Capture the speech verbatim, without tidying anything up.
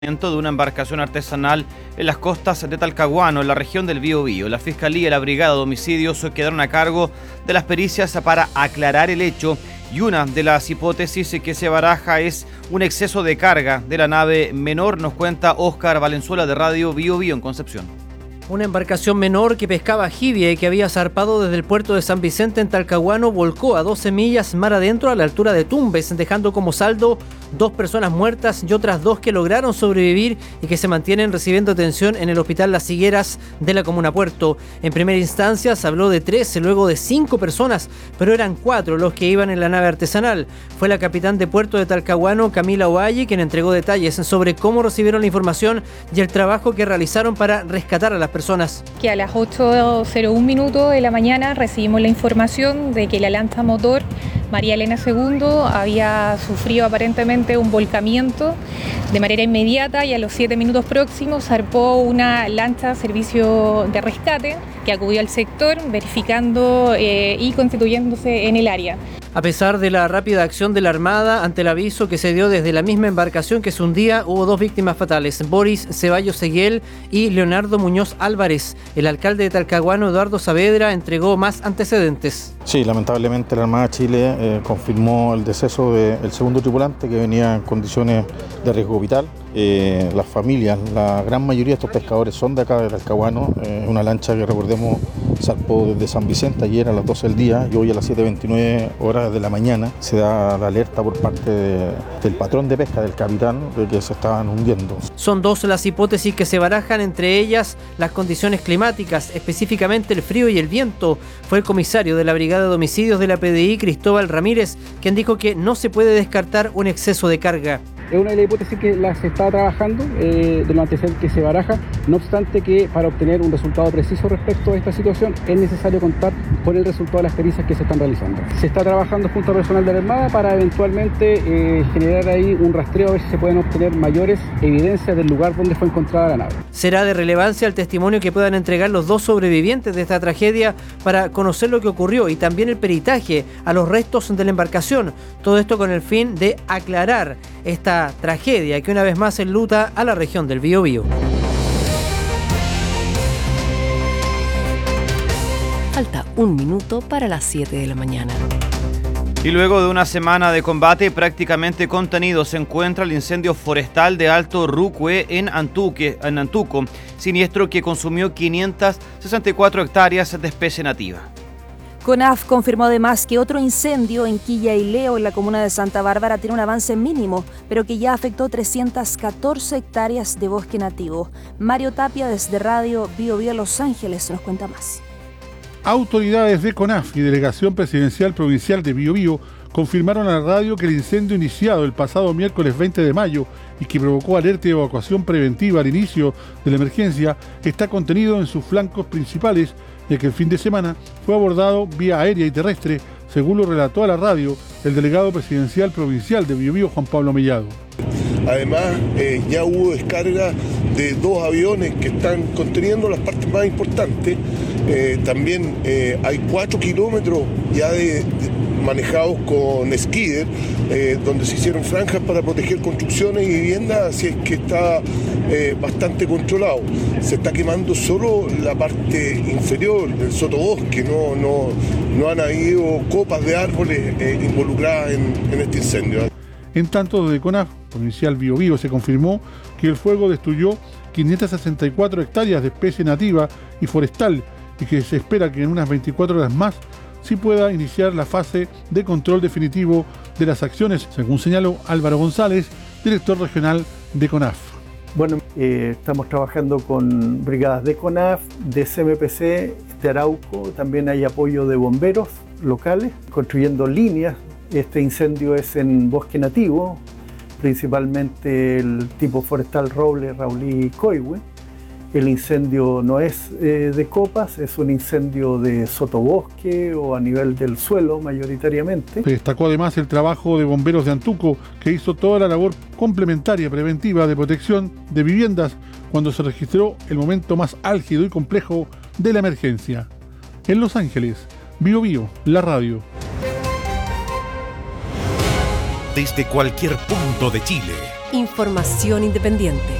de una embarcación artesanal en las costas de Talcahuano, en la región del Biobío. La Fiscalía y la Brigada de Homicidios quedaron a cargo de las pericias para aclarar el hecho, y una de las hipótesis que se baraja es un exceso de carga de la nave menor, nos cuenta Óscar Valenzuela de Radio Biobío en Concepción. Una embarcación menor que pescaba jibia y que había zarpado desde el puerto de San Vicente en Talcahuano volcó a doce millas mar adentro a la altura de Tumbes, dejando como saldo dos personas muertas y otras dos que lograron sobrevivir y que se mantienen recibiendo atención en el Hospital Las Higueras de la comuna Puerto. En primera instancia se habló de trece, luego de cinco personas, pero eran cuatro los que iban en la nave artesanal. Fue la capitán de Puerto de Talcahuano, Camila Ovalle, quien entregó detalles sobre cómo recibieron la información y el trabajo que realizaron para rescatar a las personas. Personas. Que a las ocho cero uno minutos de la mañana recibimos la información de que la lancha motor María Elena segundo había sufrido aparentemente un volcamiento de manera inmediata, y a los siete minutos próximos zarpó una lancha servicio de rescate que acudió al sector verificando eh, y constituyéndose en el área. A pesar de la rápida acción de la Armada ante el aviso que se dio desde la misma embarcación que se hundía, hubo dos víctimas fatales, Boris Ceballos Seguiel y Leonardo Muñoz Álvarez. El alcalde de Talcahuano, Eduardo Saavedra, entregó más antecedentes. Sí, lamentablemente la Armada de Chile eh, confirmó el deceso del segundo tripulante, que venía en condiciones de riesgo vital. Eh, las familias, la gran mayoría de estos pescadores son de acá de Talcahuano. Es eh, una lancha que, recordemos, zarpó desde San Vicente ayer a las doce del día, y hoy a las siete veintinueve horas de la mañana se da la alerta por parte de, del patrón de pesca, del capitán, de que se estaban hundiendo. Son dos las hipótesis que se barajan, entre ellas las condiciones climáticas, específicamente el frío y el viento. Fue el comisario de la Brigada de Homicidios de la P D I, Cristóbal Ramírez, quien dijo que no se puede descartar un exceso de carga. Es una de las hipótesis que la se está trabajando, eh, de los antecedentes que se baraja, no obstante que para obtener un resultado preciso respecto a esta situación es necesario contar con el resultado de las pericias que se están realizando. Se está trabajando junto a personal de la Armada para eventualmente eh, generar ahí un rastreo, a ver si se pueden obtener mayores evidencias del lugar donde fue encontrada la nave. Será de relevancia el testimonio que puedan entregar los dos sobrevivientes de esta tragedia para conocer lo que ocurrió, y también el peritaje a los restos de la embarcación. Todo esto con el fin de aclarar esta tragedia que una vez más enluta a la región del Biobío. Falta un minuto para las siete de la mañana. Y luego de una semana de combate prácticamente contenido, se encuentra el incendio forestal de Alto Rucue en, Antuque, en Antuco, siniestro que consumió quinientas sesenta y cuatro hectáreas de especie nativa. CONAF confirmó además que otro incendio en Quilla y Leo, en la comuna de Santa Bárbara, tiene un avance mínimo, pero que ya afectó trescientas catorce hectáreas de bosque nativo. Mario Tapia, desde Radio Biobío Los Ángeles, nos cuenta más. Autoridades de CONAF y Delegación Presidencial Provincial de Biobío confirmaron a la radio que el incendio iniciado el pasado miércoles veinte de mayo y que provocó alerta y evacuación preventiva al inicio de la emergencia está contenido en sus flancos principales, ya que el fin de semana fue abordado vía aérea y terrestre, según lo relató a la radio el delegado presidencial provincial de Biobío, Juan Pablo Mellado. Además, eh, ya hubo descarga de dos aviones que están conteniendo las partes más importantes. Eh, también eh, hay cuatro kilómetros ya de, de manejados con skidder, eh, donde se hicieron franjas para proteger construcciones y viviendas, así es que está eh, bastante controlado. Se está quemando solo la parte inferior del sotobosque, no, no, no han habido copas de árboles eh, involucradas en, en este incendio. En tanto, desde CONAF Provincial Biobío se confirmó que el fuego destruyó quinientas sesenta y cuatro hectáreas de especie nativa y forestal, y que se espera que en unas veinticuatro horas más sí pueda iniciar la fase de control definitivo de las acciones, según señaló Álvaro González, director regional de CONAF. Bueno, eh, estamos trabajando con brigadas de CONAF, de C M P C, de Arauco, también hay apoyo de bomberos locales, construyendo líneas. Este incendio es en bosque nativo, principalmente el tipo forestal roble, raulí y coihue. El incendio no es eh, de copas, es un incendio de sotobosque o a nivel del suelo mayoritariamente. Destacó además el trabajo de bomberos de Antuco, que hizo toda la labor complementaria preventiva de protección de viviendas cuando se registró el momento más álgido y complejo de la emergencia. En Los Ángeles, Biobío, la radio. Desde cualquier punto de Chile, Información independiente.